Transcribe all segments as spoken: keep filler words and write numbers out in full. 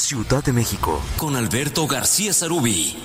Ciudad de México, con Alberto García Sarubí.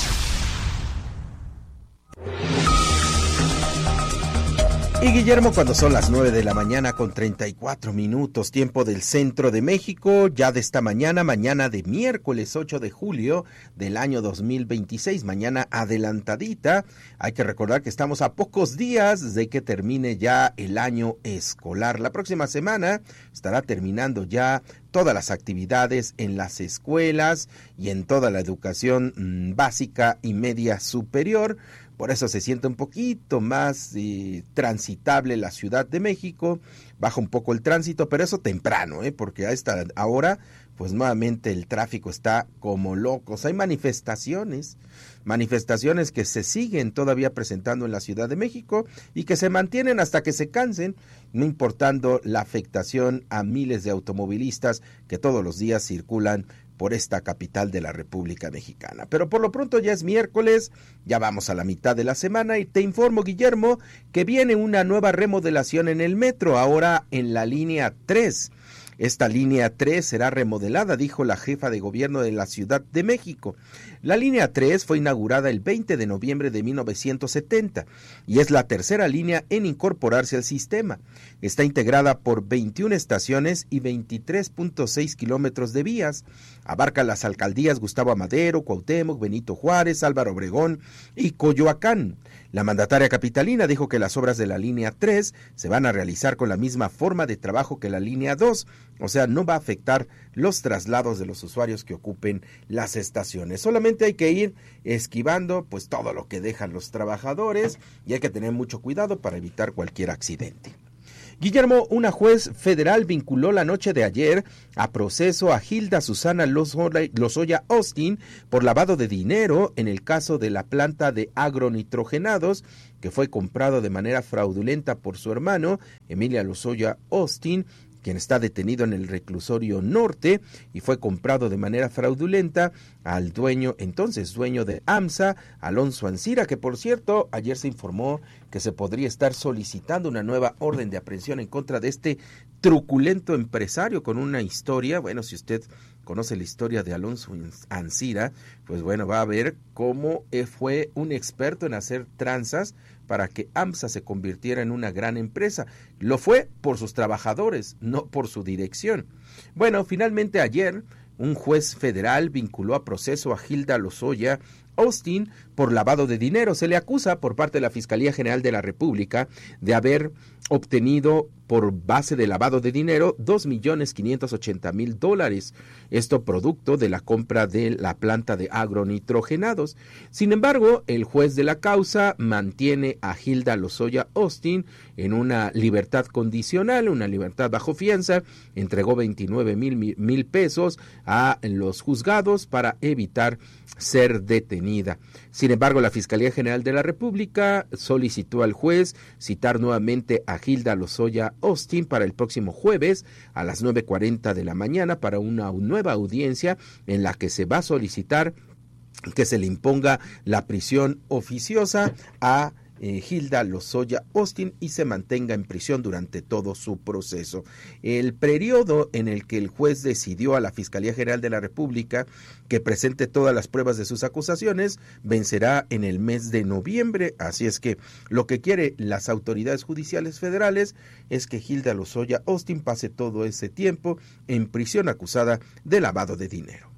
Y Guillermo, cuando son las nueve de la mañana con treinta y cuatro minutos, tiempo del centro de México, ya de esta mañana, mañana de miércoles ocho de julio del año dos mil veintiséis, mañana adelantadita. Hay que recordar que estamos a pocos días de que termine ya el año escolar. La próxima semana estará terminando ya todas las actividades en las escuelas y en toda la educación mmm, básica y media superior. Por eso se siente un poquito más eh, transitable la Ciudad de México, baja un poco el tránsito, pero eso temprano, ¿eh? Porque a esta hora, pues nuevamente el tráfico está como locos. Hay manifestaciones, manifestaciones que se siguen todavía presentando en la Ciudad de México y que se mantienen hasta que se cansen, no importando la afectación a miles de automovilistas que todos los días circulan por esta capital de la República Mexicana. Pero por lo pronto ya es miércoles, ya vamos a la mitad de la semana y te informo, Guillermo, que viene una nueva remodelación en el metro, ahora en la línea tres. Esta línea tres será remodelada, dijo la jefa de gobierno de la Ciudad de México. La línea tres fue inaugurada el veinte de noviembre de mil novecientos setenta y es la tercera línea en incorporarse al sistema. Está integrada por veintiuna estaciones y veintitrés punto seis kilómetros de vías. Abarca las alcaldías Gustavo Amadero, Cuauhtémoc, Benito Juárez, Álvaro Obregón y Coyoacán. La mandataria capitalina dijo que las obras de la línea tres se van a realizar con la misma forma de trabajo que la línea dos, o sea, no va a afectar los traslados de los usuarios que ocupen las estaciones. Solamente hay que ir esquivando pues todo lo que dejan los trabajadores y hay que tener mucho cuidado para evitar cualquier accidente. Guillermo, una juez federal vinculó la noche de ayer a proceso a Hilda Susana Lozoya Austin por lavado de dinero en el caso de la planta de agronitrogenados que fue comprado de manera fraudulenta por su hermano, Emilio Lozoya Austin, quien está detenido en el reclusorio norte y fue comprado de manera fraudulenta al dueño, entonces dueño de AMSA, Alonso Ancira, que por cierto, ayer se informó que se podría estar solicitando una nueva orden de aprehensión en contra de este truculento empresario con una historia. Bueno, si usted conoce la historia de Alonso Ancira, pues bueno, va a ver cómo fue un experto en hacer tranzas para que AMSA se convirtiera en una gran empresa. Lo fue por sus trabajadores, no por su dirección. Bueno, finalmente ayer un juez federal vinculó a proceso a Hilda Lozoya Austin por lavado de dinero. Se le acusa por parte de la Fiscalía General de la República de haber obtenido por base de lavado de dinero dos millones quinientos ochenta mil dólares. Esto producto de la compra de la planta de agronitrogenados. Sin embargo, el juez de la causa mantiene a Hilda Lozoya Austin en una libertad condicional, una libertad bajo fianza. Entregó veintinueve mil, mil pesos a los juzgados para evitar ser detenida. Sin embargo, la Fiscalía General de la República solicitó al juez citar nuevamente a Hilda Lozoya Austin para el próximo jueves a las nueve cuarenta de la mañana para una nueva audiencia en la que se va a solicitar que se le imponga la prisión oficiosa a Eh, Hilda Lozoya Austin y se mantenga en prisión durante todo su proceso. El periodo en el que el juez decidió a la Fiscalía General de la República que presente todas las pruebas de sus acusaciones vencerá en el mes de noviembre, así es que lo que quiere las autoridades judiciales federales es que Hilda Lozoya Austin pase todo ese tiempo en prisión acusada de lavado de dinero.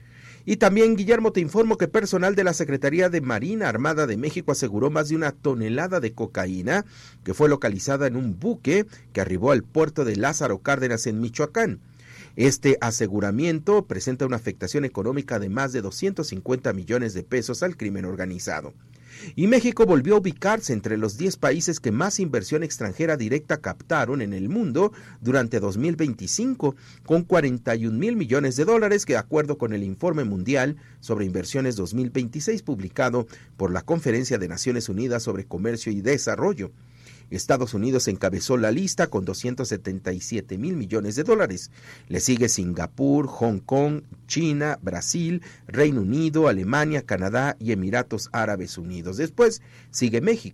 Y también, Guillermo, te informo que personal de la Secretaría de Marina Armada de México aseguró más de una tonelada de cocaína que fue localizada en un buque que arribó al puerto de Lázaro Cárdenas en Michoacán. Este aseguramiento presenta una afectación económica de más de doscientos cincuenta millones de pesos al crimen organizado. Y México volvió a ubicarse entre los diez países que más inversión extranjera directa captaron en el mundo durante dos mil veinticinco, con cuarenta y un mil millones de dólares, que de acuerdo con el Informe Mundial sobre Inversiones dos mil veintiséis publicado por la Conferencia de Naciones Unidas sobre Comercio y Desarrollo. Estados Unidos encabezó la lista con doscientos setenta y siete mil millones de dólares. Le sigue Singapur, Hong Kong, China, Brasil, Reino Unido, Alemania, Canadá y Emiratos Árabes Unidos. Después sigue México.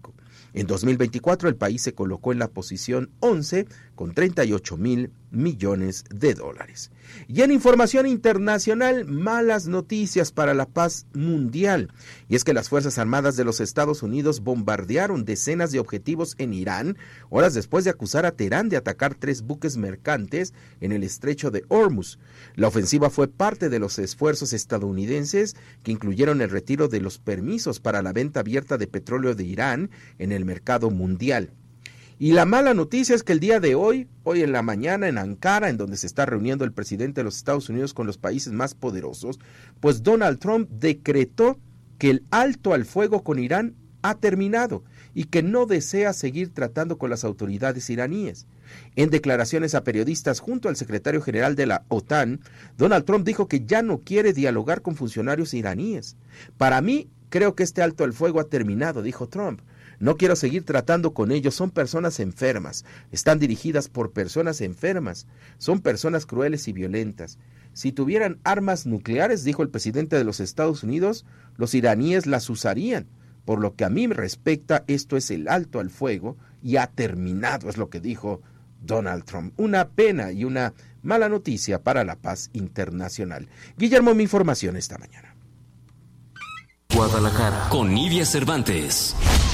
En dos mil veinticuatro el país se colocó en la posición once con treinta y ocho mil millones de dólares. Y en información internacional, malas noticias para la paz mundial. Y es que las Fuerzas Armadas de los Estados Unidos bombardearon decenas de objetivos en Irán, horas después de acusar a Teherán de atacar tres buques mercantes en el estrecho de Hormuz. La ofensiva fue parte de los esfuerzos estadounidenses que incluyeron el retiro de los permisos para la venta abierta de petróleo de Irán en el mercado mundial. Y la mala noticia es que el día de hoy, hoy en la mañana en Ankara, en donde se está reuniendo el presidente de los Estados Unidos con los países más poderosos, pues Donald Trump decretó que el alto al fuego con Irán ha terminado y que no desea seguir tratando con las autoridades iraníes. En declaraciones a periodistas junto al secretario general de la OTAN, Donald Trump dijo que ya no quiere dialogar con funcionarios iraníes. Para mí, creo que este alto al fuego ha terminado, dijo Trump. No quiero seguir tratando con ellos, son personas enfermas, están dirigidas por personas enfermas, son personas crueles y violentas. Si tuvieran armas nucleares, dijo el presidente de los Estados Unidos, los iraníes las usarían. Por lo que a mí me respecta, esto es el alto al fuego y ha terminado, es lo que dijo Donald Trump. Una pena y una mala noticia para la paz internacional. Guillermo, mi información esta mañana. Guadalajara, con Nidia Cervantes.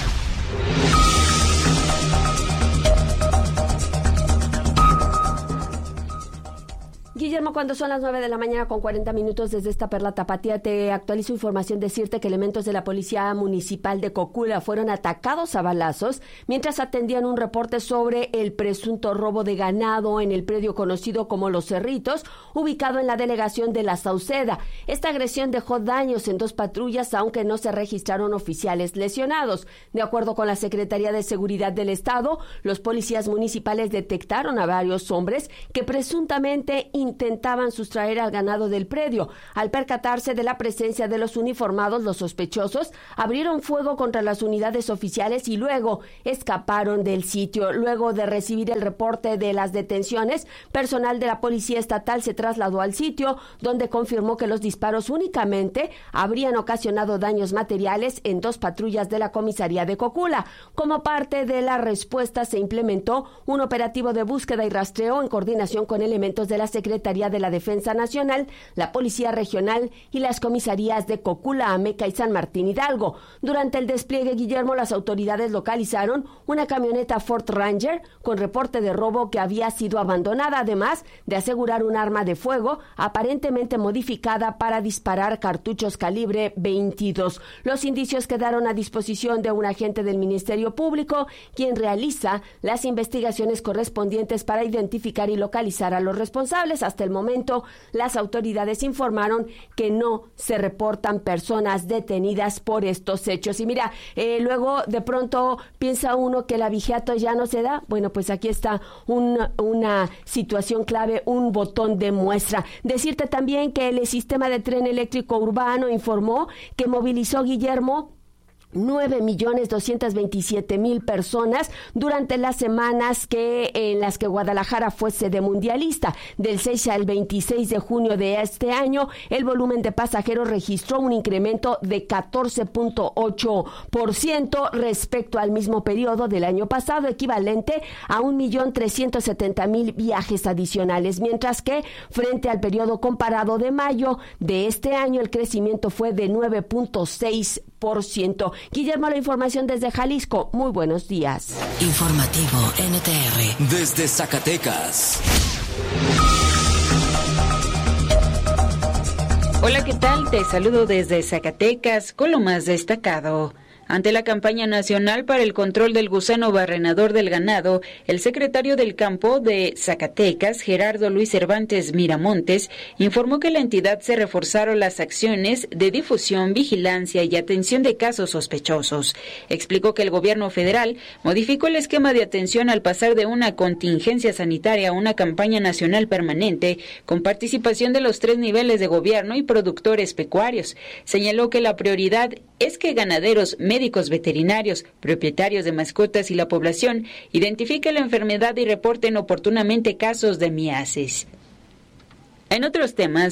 Guillermo, cuando son las nueve de la mañana con cuarenta minutos desde esta Perla Tapatía, te actualizo información, decirte que elementos de la Policía Municipal de Cocula fueron atacados a balazos mientras atendían un reporte sobre el presunto robo de ganado en el predio conocido como Los Cerritos, ubicado en la delegación de La Sauceda. Esta agresión dejó daños en dos patrullas, aunque no se registraron oficiales lesionados. De acuerdo con la Secretaría de Seguridad del Estado, los policías municipales detectaron a varios hombres que presuntamente intentaban sustraer al ganado del predio. Al percatarse de la presencia de los uniformados, los sospechosos abrieron fuego contra las unidades oficiales y luego escaparon del sitio. Luego de recibir el reporte de las detenciones, personal de la Policía Estatal se trasladó al sitio, donde confirmó que los disparos únicamente habrían ocasionado daños materiales en dos patrullas de la comisaría de Cocula. Como parte de la respuesta, se implementó un operativo de búsqueda y rastreo en coordinación con elementos de la Secretaría de la Defensa Nacional, la Policía Regional y las comisarías de Cocula, Ameca y San Martín Hidalgo. Durante el despliegue, Guillermo, las autoridades localizaron una camioneta Ford Ranger con reporte de robo que había sido abandonada, además de asegurar un arma de fuego aparentemente modificada para disparar cartuchos calibre veintidós. Los indicios quedaron a disposición de un agente del Ministerio Público, quien realiza las investigaciones correspondientes para identificar y localizar a los responsables. Hasta el momento, las autoridades informaron que no se reportan personas detenidas por estos hechos. Y mira, eh, luego de pronto piensa uno que el abigeato ya no se da. Bueno, pues aquí está un, una situación clave, un botón de muestra. Decirte también que el sistema de tren eléctrico urbano informó que movilizó, Guillermo, nueve millones doscientos veintisiete mil personas durante las semanas que en las que Guadalajara fue sede mundialista. Del seis al veintiséis de junio de este año, el volumen de pasajeros registró un incremento de catorce punto ocho por ciento respecto al mismo periodo del año pasado, equivalente a un millón trescientos setenta mil viajes adicionales, mientras que frente al periodo comparado de mayo de este año, el crecimiento fue de nueve punto seis por ciento. Guillermo, la información desde Jalisco. Muy buenos días. Informativo N T R. Desde Zacatecas. Hola, ¿qué tal? Te saludo desde Zacatecas con lo más destacado. Ante la campaña nacional para el control del gusano barrenador del ganado, el secretario del Campo de Zacatecas, Gerardo Luis Cervantes Miramontes, informó que la entidad se reforzaron las acciones de difusión, vigilancia y atención de casos sospechosos. Explicó que el gobierno federal modificó el esquema de atención al pasar de una contingencia sanitaria a una campaña nacional permanente con participación de los tres niveles de gobierno y productores pecuarios. Señaló que la prioridad es que ganaderos, médicos veterinarios, propietarios de mascotas y la población identifiquen la enfermedad y reporten oportunamente casos de miasis. En otros temas,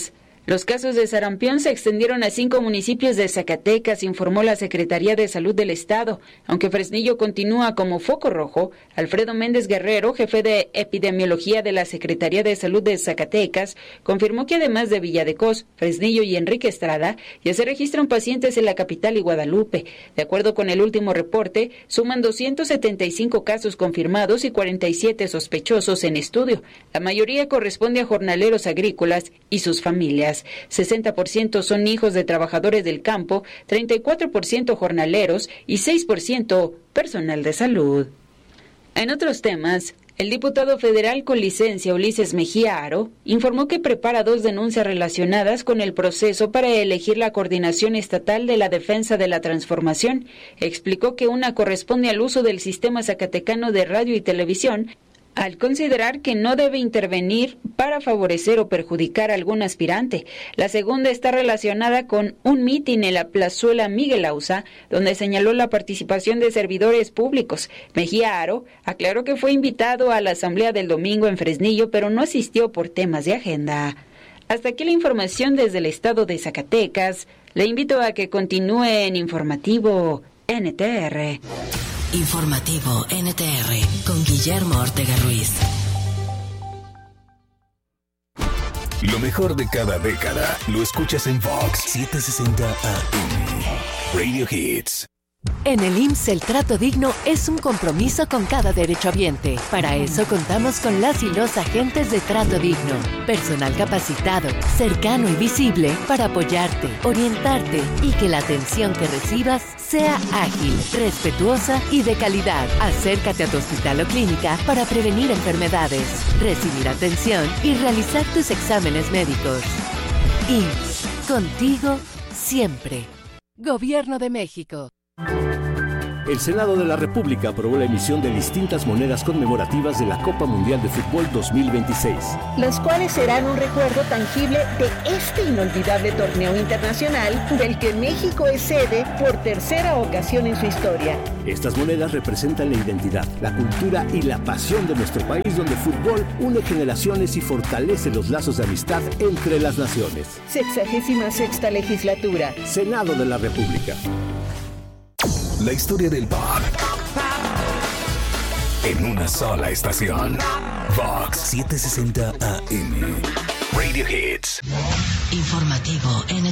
Los casos de sarampión se extendieron a cinco municipios de Zacatecas, informó la Secretaría de Salud del Estado. Aunque Fresnillo continúa como foco rojo, Alfredo Méndez Guerrero, jefe de epidemiología de la Secretaría de Salud de Zacatecas, confirmó que además de Villa de Cos, Fresnillo y Enrique Estrada, ya se registran pacientes en la capital y Guadalupe. De acuerdo con el último reporte, suman doscientos setenta y cinco casos confirmados y cuarenta y siete sospechosos en estudio. La mayoría corresponde a jornaleros agrícolas y sus familias. sesenta por ciento son hijos de trabajadores del campo, treinta y cuatro por ciento jornaleros y seis por ciento personal de salud. En otros temas, el diputado federal con licencia Ulises Mejía Aro informó que prepara dos denuncias relacionadas con el proceso para elegir la coordinación estatal de la defensa de la transformación. Explicó que una corresponde al uso del sistema zacatecano de radio y televisión, al considerar que no debe intervenir para favorecer o perjudicar a algún aspirante. La segunda está relacionada con un mitin en la plazuela Miguel Auza, donde señaló la participación de servidores públicos. Mejía Aro aclaró que fue invitado a la asamblea del domingo en Fresnillo, pero no asistió por temas de agenda. Hasta aquí la información desde el estado de Zacatecas. Le invito a que continúe en Informativo N T R. Informativo N T R con Guillermo Ortega Ruiz. Lo mejor de cada década lo escuchas en Vox setecientos sesenta A M. Radio Hits. En el I M S S el trato digno es un compromiso con cada derechohabiente. Para eso contamos con las y los agentes de Trato Digno. Personal capacitado, cercano y visible para apoyarte, orientarte y que la atención que recibas sea ágil, respetuosa y de calidad. Acércate a tu hospital o clínica para prevenir enfermedades, recibir atención y realizar tus exámenes médicos. I M S S, contigo siempre. Gobierno de México. El Senado de la República aprobó la emisión de distintas monedas conmemorativas de la Copa Mundial de Fútbol dos mil veintiséis. Las cuales serán un recuerdo tangible de este inolvidable torneo internacional del que México es sede por tercera ocasión en su historia. Estas monedas representan la identidad, la cultura y la pasión de nuestro país, donde el fútbol une generaciones y fortalece los lazos de amistad entre las naciones. Sexagésima sexta legislatura. Senado de la República. La historia del pop en una sola estación. Vox setecientos sesenta A M. Radio Hits. Informativo N T R.